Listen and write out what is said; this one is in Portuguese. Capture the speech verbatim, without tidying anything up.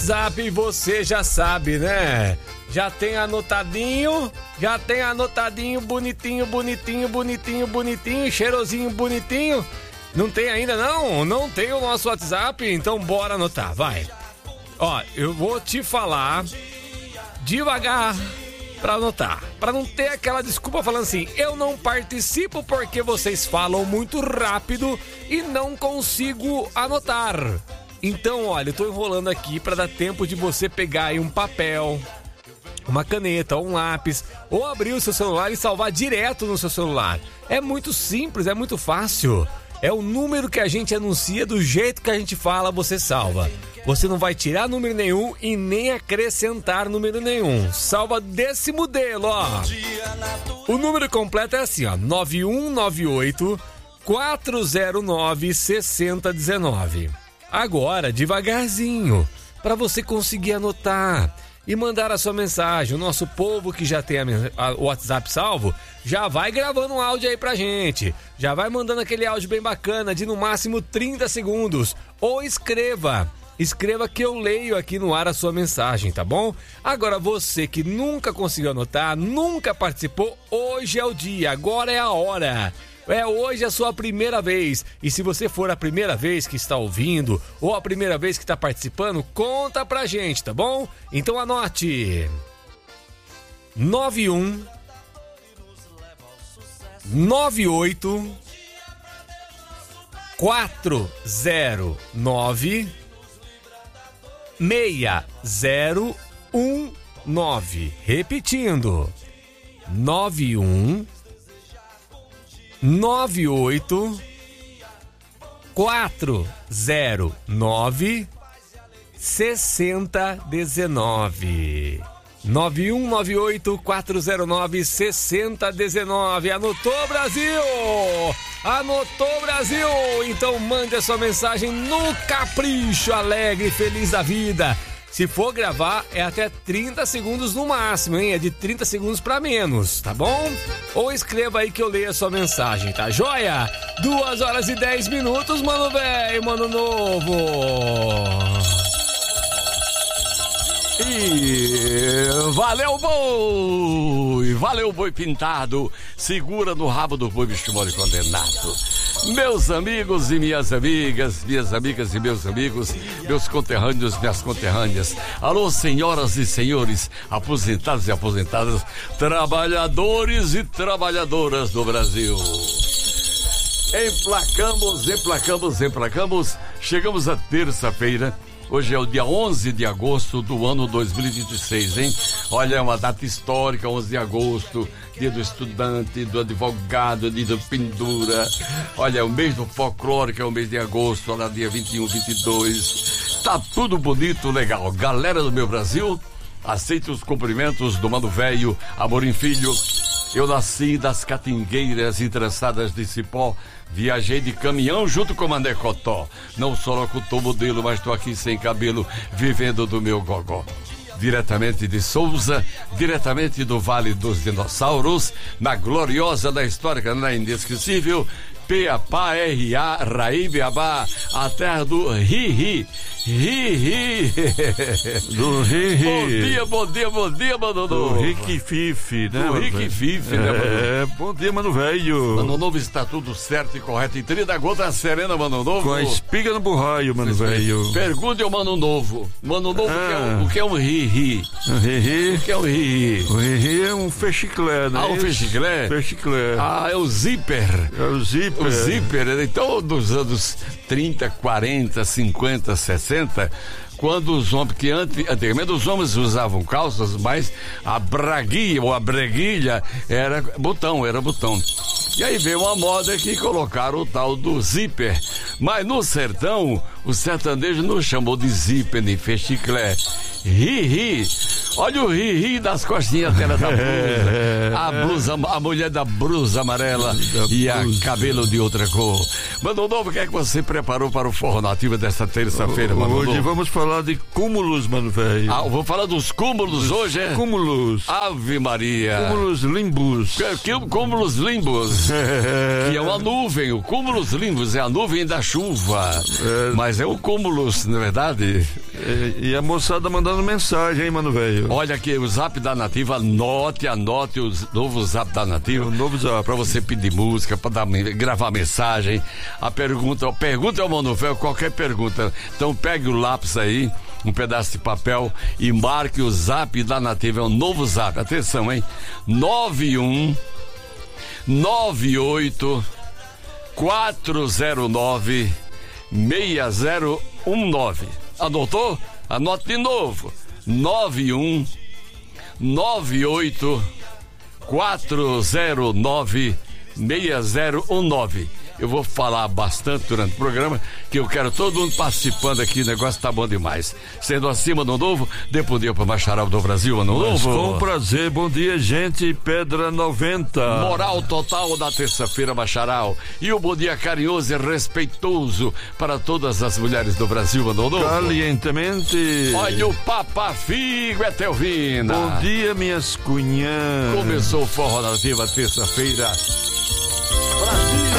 WhatsApp, você já sabe, né? Já tem anotadinho, já tem anotadinho, bonitinho, bonitinho, bonitinho, bonitinho, cheirosinho, bonitinho. Não tem ainda não? Não tem o nosso WhatsApp? Então bora anotar, vai. Ó, eu vou te falar devagar pra anotar, pra não ter aquela desculpa falando assim, eu não participo porque vocês falam muito rápido e não consigo anotar. Então, olha, eu tô enrolando aqui pra dar tempo de você pegar aí um papel, uma caneta ou um lápis, ou abrir o seu celular e salvar direto no seu celular. É muito simples, é muito fácil. É o número que a gente anuncia, do jeito que a gente fala, você salva. Você não vai tirar número nenhum e nem acrescentar número nenhum. Salva desse modelo, ó. O número completo é assim, ó, nove um nove oito, quatro zero nove, seis zero um nove. Agora, devagarzinho, para você conseguir anotar e mandar a sua mensagem. O nosso povo que já tem a, a, o WhatsApp salvo, já vai gravando um áudio aí pra gente. Já vai mandando aquele áudio bem bacana, de no máximo trinta segundos. Ou escreva. Escreva que eu leio aqui no ar a sua mensagem, tá bom? Agora, você que nunca conseguiu anotar, nunca participou, hoje é o dia, agora é a hora. É hoje a sua primeira vez. E se você for a primeira vez que está ouvindo ou a primeira vez que está participando, conta pra gente, tá bom? Então anote. nove um nove oito quatro zero nove seis zero um nove. Repetindo. nove um nove oito quatro zero nove seis zero um nove. nove um nove oito quatro zero nove seis zero um nove. Anotou, Brasil? Anotou, Brasil? Então mande a sua mensagem no capricho, alegre, feliz da vida. Se for gravar, é até trinta segundos no máximo, hein? É de trinta segundos pra menos, tá bom? Ou escreva aí que eu leio a sua mensagem, tá joia? Duas horas e dez minutos, mano velho, mano novo. E valeu, boi! Valeu, boi pintado! Segura no rabo do boi, bicho mole condenado. Meus amigos e minhas amigas, minhas amigas e meus amigos, meus conterrâneos, minhas conterrâneas. Alô, senhoras e senhores, aposentados e aposentadas, trabalhadores e trabalhadoras do Brasil. Emplacamos, emplacamos, emplacamos. Chegamos à terça-feira. Hoje é o dia onze de agosto do ano dois mil e vinte e seis, hein? Olha, é uma data histórica, onze de agosto, dia do estudante, do advogado, dia do pendura. Olha, é o mês do folclore, que é o mês de agosto, olha, dia vinte e um, vinte e dois. Tá tudo bonito, legal. Galera do meu Brasil, aceite os cumprimentos do Mano Velho, Amorim Filho. Eu nasci das catingueiras entrançadas de cipó. Viajei de caminhão junto com Mané Cotó. Não sou locutor modelo, mas tô aqui sem cabelo, vivendo do meu gogó. Diretamente de Souza, diretamente do Vale dos Dinossauros, na gloriosa da histórica, na inesquecível, P A P A R A, Raí Beabá, a terra do Ri-Ri. Ri-Ri. Do Ri-Ri. Bom dia, bom dia, bom dia, Mano Novo. Do Rique-Fife, né? Do Rique-Fife, né, Mano? É, bom dia, Mano Velho. Mano Novo, está tudo certo e correto. E trinta gotas serena, Mano Novo. Com a espiga no burraio, Mano Velho. Pergunte ao Mano Novo. Mano Novo, ah. o que é um Ri-Ri? O Ri-Ri? O que é um Ri-Ri? O Ri-Ri é um fechiclé, né? Ah, um fechiclé? Fechiclé. Ah, é o zíper. É o zíper. O zíper, então, dos anos trinta, quarenta, cinquenta, sessenta, quando os homens, que antigamente os homens usavam calças, mas a braguilha ou a breguilha era botão, era botão. E aí veio uma moda que colocaram o tal do zíper. Mas no sertão, o sertanejo não chamou de zíper nem fechiclé. Ri-ri. Olha o ri-ri das costinhas dela da blusa. A blusa, a mulher da blusa amarela da e blusa. A cabelo de outra cor. Mano Novo, o que é que você preparou para o Forró Nativo desta terça-feira, Mano Novo? Hoje vamos falar de cúmulos, Mano Velho. Ah, vou falar dos cúmulos hoje, é? Cúmulos. Ave Maria. Cúmulos limbus. Que, que, cúmulos limbus. Que é uma nuvem. O cúmulos limbus é a nuvem da chuva. É. Mas é o cúmulos, na verdade. E, e a moçada mandando mensagem, hein, mano, velho? Olha aqui, o Zap da Nativa, anote, anote o novo Zap da Nativa. O novo Zap. Pra você pedir música, pra dar, gravar mensagem. A pergunta, a pergunta é o Mano Velho, qualquer pergunta. Então pegue o lápis aí, um pedaço de papel e marque o Zap da Nativa, é o novo Zap. Atenção, hein? nove um nove oito quatro zero nove seis zero um nove. Anotou? Anote de novo. nove um nove oito quatro zero nove seis zero um nove. Eu vou falar bastante durante o programa, que eu quero todo mundo participando aqui, o negócio tá bom demais. Sendo assim, Mano Novo, dê bom dia pro Macharal do Brasil, Mano Novo. Com prazer, bom dia, gente, Pedra noventa. Moral total da terça-feira, Macharal. E o bom dia carinhoso e respeitoso para todas as mulheres do Brasil, Mano Novo. Calientemente. Olha o Papa Figo, é Telvina. Bom dia, minhas cunhãs. Começou o Forró Nativa, terça-feira. Brasil.